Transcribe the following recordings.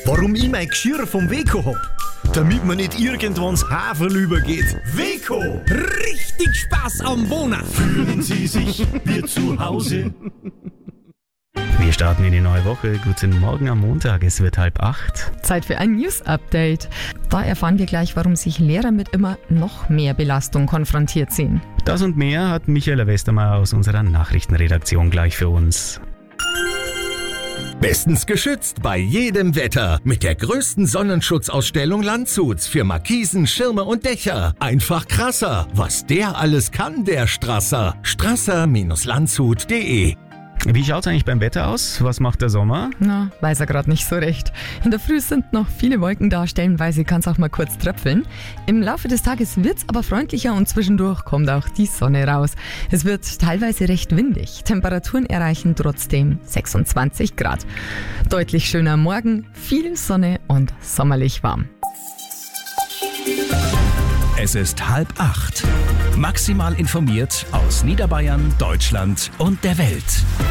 Warum ich mein Geschirr vom Weco hab? Damit man nicht irgendwann ins Haferl übergeht. Weco! Richtig Spaß am Wohnen! Fühlen Sie sich wie zu Hause? Wir starten in die neue Woche. Guten Morgen am Montag, es wird 7:30. Zeit für ein News-Update. Da erfahren wir gleich, warum sich Lehrer mit immer noch mehr Belastung konfrontiert sehen. Das und mehr hat Michaela Westermeier aus unserer Nachrichtenredaktion gleich für uns. Bestens geschützt bei jedem Wetter. Mit der größten Sonnenschutzausstellung Landshuts für Markisen, Schirme und Dächer. Einfach krasser. Was der alles kann, der Strasser. Strasser-landshut.de. Wie schaut's eigentlich beim Wetter aus? Was macht der Sommer? Na, weiß er gerade nicht so recht. In der Früh sind noch viele Wolken da, stellenweise kann es auch mal kurz tröpfeln. Im Laufe des Tages wird's aber freundlicher und zwischendurch kommt auch die Sonne raus. Es wird teilweise recht windig. Temperaturen erreichen trotzdem 26 Grad. Deutlich schöner Morgen, viel Sonne und sommerlich warm. Es ist 7:30. Maximal informiert aus Niederbayern, Deutschland und der Welt.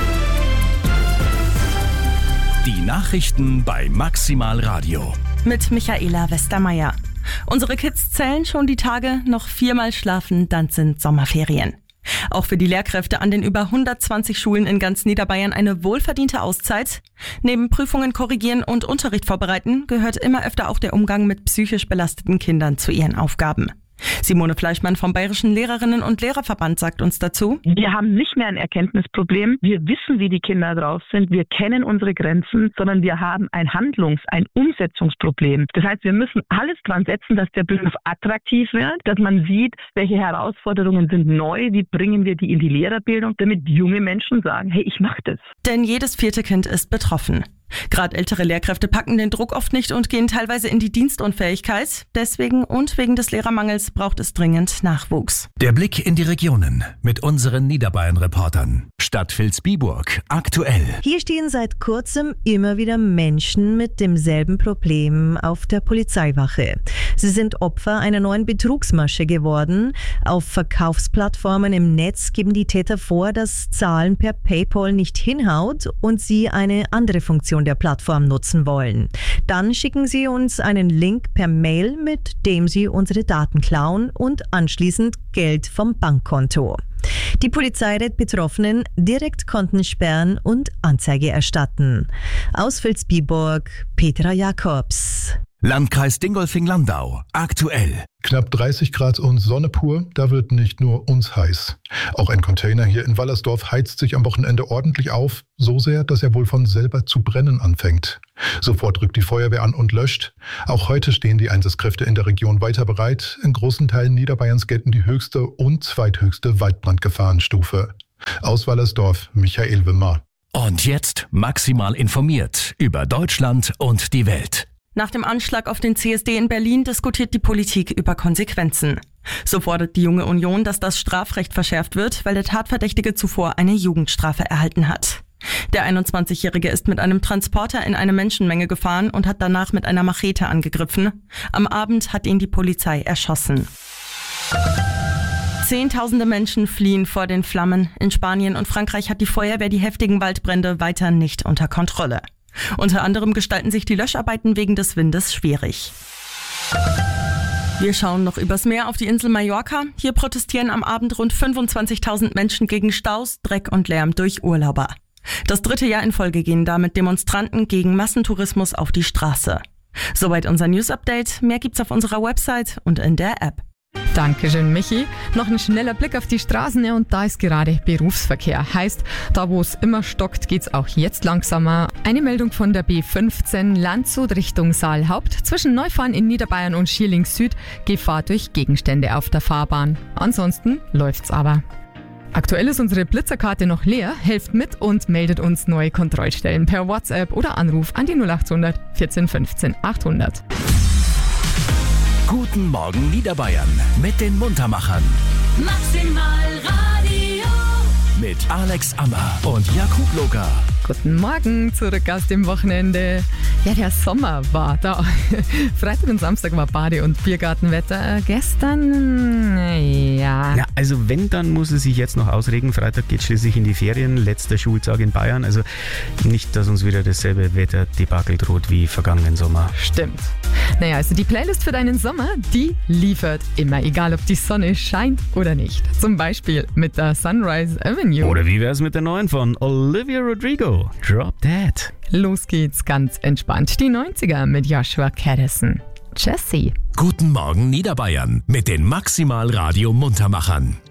Die Nachrichten bei Maximal Radio. Mit Michaela Westermeier. Unsere Kids zählen schon die Tage, noch 4-mal schlafen, dann sind Sommerferien. Auch für die Lehrkräfte an den über 120 Schulen in ganz Niederbayern eine wohlverdiente Auszeit. Neben Prüfungen korrigieren und Unterricht vorbereiten gehört immer öfter auch der Umgang mit psychisch belasteten Kindern zu ihren Aufgaben. Simone Fleischmann vom Bayerischen Lehrerinnen- und Lehrerverband sagt uns dazu: Wir haben nicht mehr ein Erkenntnisproblem. Wir wissen, wie die Kinder drauf sind. Wir kennen unsere Grenzen, sondern wir haben ein ein Umsetzungsproblem. Das heißt, wir müssen alles dran setzen, dass der Beruf attraktiv wird, dass man sieht, welche Herausforderungen sind neu, wie bringen wir die in die Lehrerbildung, damit junge Menschen sagen, hey, ich mache das. Denn jedes 4. Kind ist betroffen. Gerade ältere Lehrkräfte packen den Druck oft nicht und gehen teilweise in die Dienstunfähigkeit. Deswegen und wegen des Lehrermangels braucht es dringend Nachwuchs. Der Blick in die Regionen mit unseren Niederbayern-Reportern. Stadt Vilsbiburg, aktuell. Hier stehen seit kurzem immer wieder Menschen mit demselben Problem auf der Polizeiwache. Sie sind Opfer einer neuen Betrugsmasche geworden. Auf Verkaufsplattformen im Netz geben die Täter vor, dass Zahlen per PayPal nicht hinhaut und sie eine andere Funktion der Plattform nutzen wollen. Dann schicken sie uns einen Link per Mail, mit dem sie unsere Daten klauen und anschließend Geld vom Bankkonto. Die Polizei rät Betroffenen, direkt Konten sperren und Anzeige erstatten. Aus Vilsbiburg, Petra Jakobs. Landkreis Dingolfing-Landau, aktuell. Knapp 30 Grad und Sonne pur, da wird nicht nur uns heiß. Auch ein Container hier in Wallersdorf heizt sich am Wochenende ordentlich auf, so sehr, dass er wohl von selber zu brennen anfängt. Sofort rückt die Feuerwehr an und löscht. Auch heute stehen die Einsatzkräfte in der Region weiter bereit. In großen Teilen Niederbayerns gelten die höchste und zweithöchste Waldbrandgefahrenstufe. Aus Wallersdorf, Michael Wimmer. Und jetzt maximal informiert über Deutschland und die Welt. Nach dem Anschlag auf den CSD in Berlin diskutiert die Politik über Konsequenzen. So fordert die Junge Union, dass das Strafrecht verschärft wird, weil der Tatverdächtige zuvor eine Jugendstrafe erhalten hat. Der 21-Jährige ist mit einem Transporter in eine Menschenmenge gefahren und hat danach mit einer Machete angegriffen. Am Abend hat ihn die Polizei erschossen. Zehntausende Menschen fliehen vor den Flammen. In Spanien und Frankreich hat die Feuerwehr die heftigen Waldbrände weiter nicht unter Kontrolle. Unter anderem gestalten sich die Löscharbeiten wegen des Windes schwierig. Wir schauen noch übers Meer auf die Insel Mallorca. Hier protestieren am Abend rund 25.000 Menschen gegen Staus, Dreck und Lärm durch Urlauber. Das 3. Jahr in Folge gehen damit Demonstranten gegen Massentourismus auf die Straße. Soweit unser News-Update. Mehr gibt's auf unserer Website und in der App. Dankeschön, Michi. Noch ein schneller Blick auf die Straßen, und da ist gerade Berufsverkehr. Heißt, da wo es immer stockt, geht's auch jetzt langsamer. Eine Meldung von der B15 Landshut Richtung Saalhaupt. Zwischen Neufahren in Niederbayern und Schierling Süd Gefahr durch Gegenstände auf der Fahrbahn. Ansonsten läuft's aber. Aktuell ist unsere Blitzerkarte noch leer. Helft mit und meldet uns neue Kontrollstellen per WhatsApp oder Anruf an die 0800 14 15 800. Guten Morgen Niederbayern mit den Muntermachern. Maximal Radio. Mit Alex Ammer und Jakub Loka. Guten Morgen, zurück aus dem Wochenende. Ja, der Sommer war da. Freitag und Samstag war Bade- und Biergartenwetter. Gestern, ja. Ja, Also wenn, dann muss es sich jetzt noch ausregen. Freitag geht schließlich in die Ferien, letzter Schultag in Bayern. Also nicht, dass uns wieder dasselbe Wetterdebakel droht wie vergangenen Sommer. Stimmt. Naja, also die Playlist für deinen Sommer, die liefert immer, egal ob die Sonne scheint oder nicht. Zum Beispiel mit der Sunrise Avenue. Oder wie wär's mit der neuen von Olivia Rodrigo, Drop Dead. Los geht's ganz entspannt. Die 90er mit Joshua Caddison. Jessie. Guten Morgen Niederbayern mit den Maximal Radio Muntermachern.